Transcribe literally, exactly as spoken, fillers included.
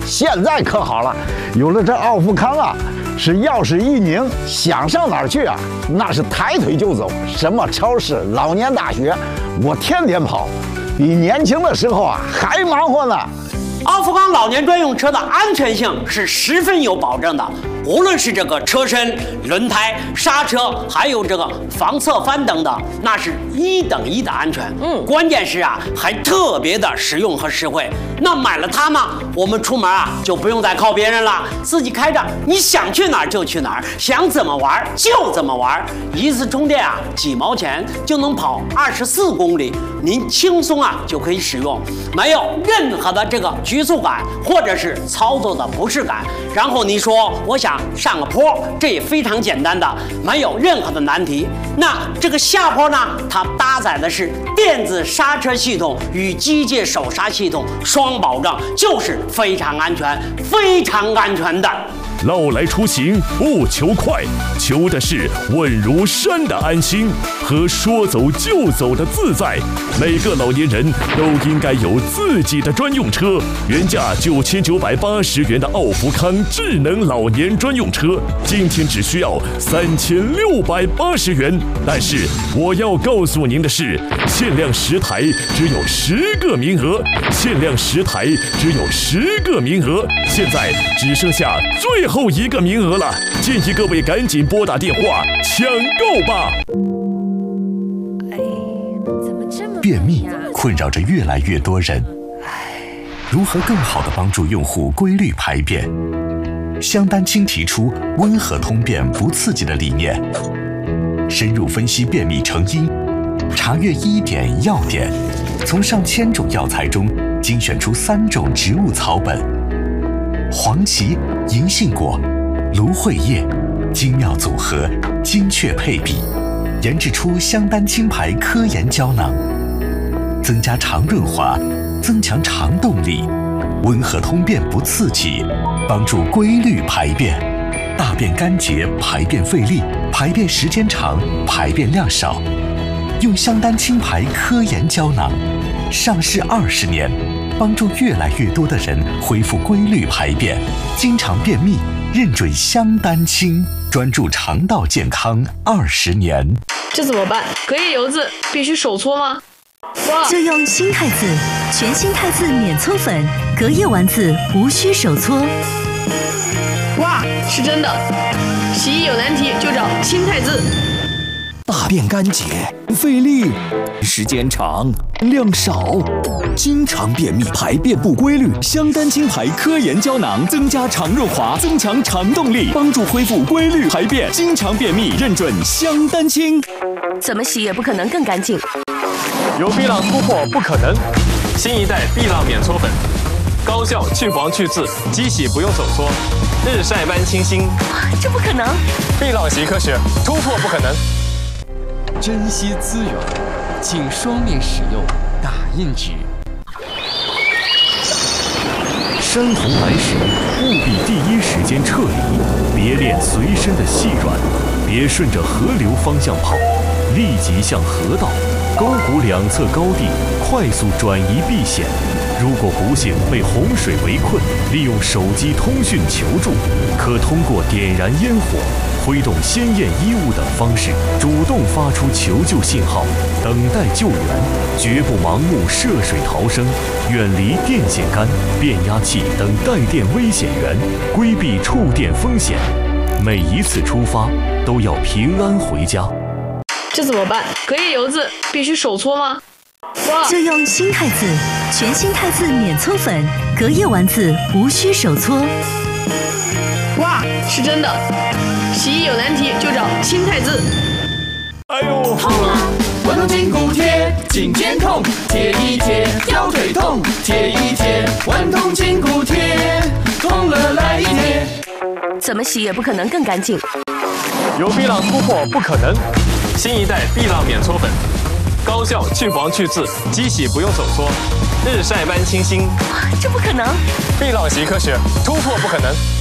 现在可好了，有了这奥富康啊，是钥匙一拧，想上哪儿去啊，那是抬腿就走。什么超市、老年大学，我天天跑，比年轻的时候啊还忙活呢。 奥富康老年专用车的安全性是十分有保证的，无论是这个车身、轮胎、刹车，还有这个防侧翻等等，那是一等一的安全。嗯，关键是啊，还特别的实用和实惠。那买了它呢，我们出门啊就不用再靠别人了，自己开着，你想去哪儿就去哪儿，想怎么玩就怎么玩。一次充电啊，几毛钱就能跑二十四公里，您轻松啊就可以使用，没有任何的这个局促感或者是操作的不适感。然后你说我想上个坡，这也非常简单的，没有任何的难题。那这个下坡呢，它搭载的是电子刹车系统与机械手刹系统双保证，就是非常安全、非常安全的。 老来出行不求快，求的是稳如山的安心和说走就走的自在。每个老年人都应该有自己的专用车。原价九千九百八十元的奥福康智能老年专用车，今天只需要三千六百八十元。但是我要告诉您的是，限量十台，只有十个名额。限量十台，只有十个名额。现在只剩下最后一个名额了，建议各位赶紧拨打电话抢购吧。 便秘困扰着越来越多人，如何更好地帮助用户规律排便？香丹青提出温和通便不刺激的理念，深入分析便秘成因，查阅医典药典，从上千种药材中精选出三种植物草本，黄芪、银杏果、芦荟叶，精妙组合，精确配比，研制出香丹青牌科研胶囊，增加肠润滑，增强肠动力，温和通便不刺激，帮助规律排便，大便干结，排便费力，排便时间长，排便量少。用香丹青牌科研胶囊，上市二十年，帮助越来越多的人恢复规律排便，经常便秘，认准香丹青，专注肠道健康二十年。 这怎么办？隔夜油渍必须手搓吗？ 就用新汰渍，全新汰渍免搓粉，隔夜丸子无需手搓。 哇，是真的！洗衣有难题就找新汰渍。 大便干结，费力，时间长，量少，经常便秘，排便不规律。香丹青牌科研胶囊增加肠润滑，增强肠动力，帮助恢复规律排便。经常便秘，认准香丹青。 怎么洗也不可能更干净。 有碧浪突破不可能，新一代碧浪免搓粉，高效去黄去渍，机洗不用手搓，日晒般清新。 这不可能！ 碧浪习科学，突破不可能。 珍惜资源，请双面使用打印纸。 山洪来时，务必第一时间撤离，别练随身的细软，别顺着河流方向跑，立即向河道、沟谷两侧高地快速转移避险。如果不幸被洪水围困，利用手机通讯求助，可通过点燃烟火、挥动鲜艳衣物等方式，主动发出求救信号，等待救援，绝不盲目涉水逃生，远离电线杆、变压器等带电危险源，规避触电风险。每一次出发都要平安回家。 这怎么办？隔夜油渍必须手搓吗？ 就用新汰渍，全新汰渍免搓粉，隔夜丸子无需手搓。 哇，是真的！洗衣有难题就找新汰渍。 哎呦， 痛啊！万通筋骨贴，颈肩痛，贴一贴；腰腿痛，贴一贴。万通筋骨贴，痛了来一贴。 怎么洗也不可能更干净。 有碧浪突破不可能，新一代碧浪免搓粉，高效去黄去渍，机洗不用手搓，日晒般清新。 这不可能！ 碧浪习科学，突破不可能。